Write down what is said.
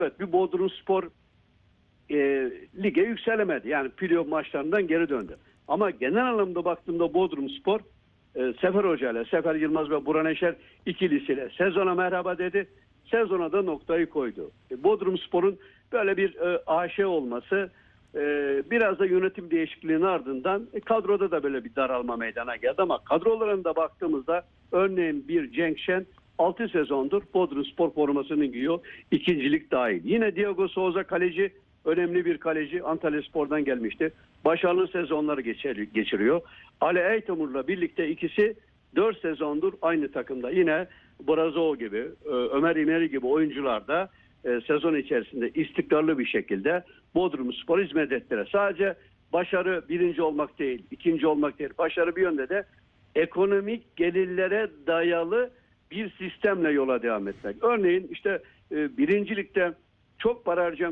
Evet, bir Bodrumspor lige yükselemedi. Yani playoff maçlarından geri döndü. Ama genel anlamda baktığımda Bodrumspor Sefer Hoca ile, Sefer Yılmaz ve Burhan Eşer ikilisiyle sezona merhaba dedi. Sezona da noktayı koydu. Bodrumspor'un böyle bir AŞ olması, biraz da yönetim değişikliğinin ardından kadroda da böyle bir daralma meydana geldi. Ama kadrolarına baktığımızda örneğin bir Cenk Şen 6 sezondur Bodrumspor formasını giyiyor. İkincilik dahil. Yine Diego Souza kaleci, önemli bir kaleci. Antalyaspor'dan gelmişti. Başarılı sezonları geçiriyor. Ali Eytemur'la birlikte ikisi 4 sezondur aynı takımda. Yine Brazo gibi, Ömer İmeri gibi oyuncular da sezon içerisinde istikrarlı bir şekilde Bodrumspor hizmet ettiler. Sadece başarı birinci olmak değil, ikinci olmak değil. Başarı bir yönde de ekonomik gelirlere dayalı bir sistemle yola devam etmek. Örneğin işte birincilikte çok para harcayan